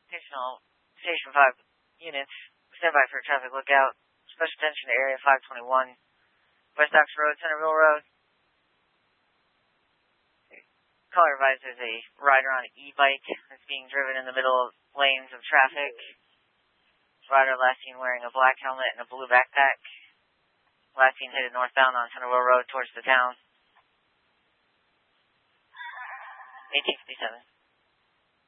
Station 5 units, stand by for a traffic lookout. Special attention to Area 521, West Ox Road, Centerville Road. Caller advised there's a rider on an e-bike that's being driven in the middle of lanes of traffic. Rider last seen wearing a black helmet and a blue backpack. Last seen headed northbound on Centerville Road towards the town. 1857.